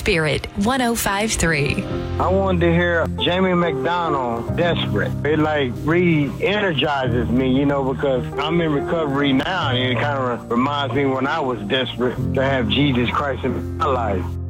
Spirit 105.3. I wanted to hear Jamie McDonald, Desperate. It re-energizes me, because I'm in recovery now, and it kind of reminds me when I was desperate to have Jesus Christ in my life.